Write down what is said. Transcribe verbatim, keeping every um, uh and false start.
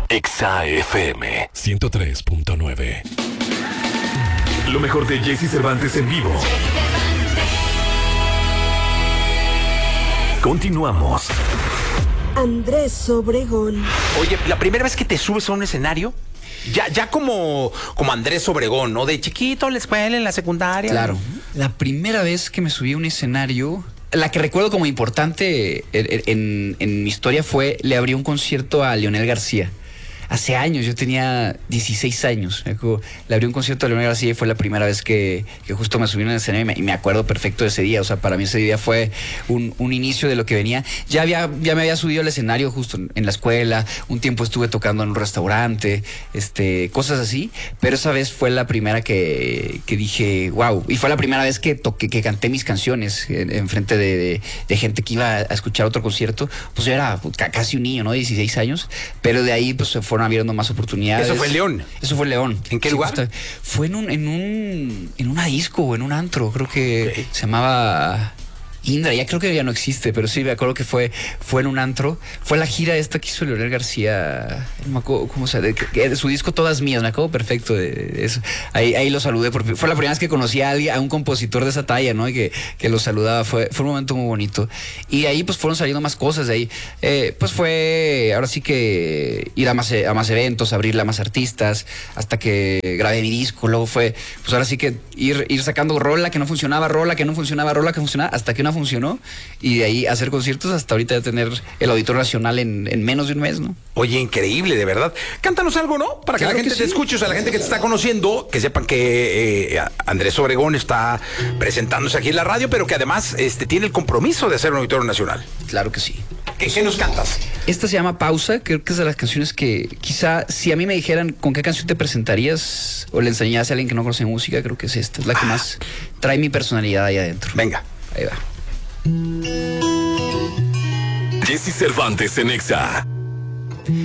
Exa F M ciento tres punto nueve. Lo mejor de Jesse Cervantes en vivo. Continuamos. Andrés Obregón. Oye, la primera vez que te subes a un escenario, ya, ya como, como Andrés Obregón, ¿no? De chiquito, en la escuela, en la secundaria. Claro. La primera vez que me subí a un escenario, la que recuerdo como importante en, en, en mi historia fue, le abrí un concierto a Leonel García. Hace años, yo tenía dieciséis años. Le abrí un concierto a Leonel García y fue la primera vez que, que justo me subí en el escenario y me, y me acuerdo perfecto de ese día. O sea, para mí ese día fue un, un inicio de lo que venía. Ya, había, ya me había subido al escenario justo en la escuela. Un tiempo estuve tocando en un restaurante, este, cosas así. Pero esa vez fue la primera que, que dije, wow. Y fue la primera vez que, toqué, que canté mis canciones en, en frente de, de, de gente que iba a escuchar otro concierto. Pues yo era casi un niño, ¿no? dieciséis años. Pero de ahí pues se fue fueron abriendo más oportunidades. ¿Eso fue en León? Eso fue en León. ¿En qué sí, lugar? Justo, fue en un, en un en una disco o en un antro, creo que okay. Se llamaba Indra, ya creo que ya no existe, pero sí me acuerdo que fue, fue en un antro. Fue la gira esta que hizo Leonel García, no me acuerdo cómo se, de, de, de su disco Todas Mías, me acuerdo perfecto de, de eso. Ahí, ahí lo saludé, porque fue la primera vez que conocí a alguien, a un compositor de esa talla, ¿no? Y que, que lo saludaba, fue, fue un momento muy bonito. Y de ahí pues fueron saliendo más cosas de ahí. Eh, pues fue, ahora sí que ir a más, a más eventos, abrirle a más artistas, hasta que grabé mi disco. Luego fue, pues ahora sí que ir, ir sacando rola que no funcionaba, rola que no funcionaba, rola que funcionaba, hasta que una funcionó, y de ahí hacer conciertos hasta ahorita ya tener el Auditorio Nacional en, en menos de un mes, ¿no? Oye, increíble, de verdad. Cántanos algo, ¿no? Para que claro la gente que te sí. escuche, o sea, la gente que te está conociendo, que sepan que eh, Andrés Obregón está presentándose aquí en la radio, pero que además este, tiene el compromiso de hacer un Auditorio Nacional. Claro que sí. ¿Qué, ¿Qué nos cantas? Esta se llama Pausa, creo que es de las canciones que quizá, si a mí me dijeran con qué canción te presentarías o le enseñaras a alguien que no conoce música, creo que es esta, es la que ah. más trae mi personalidad ahí adentro. Venga. Ahí va. Jesse Cervantes en Exa.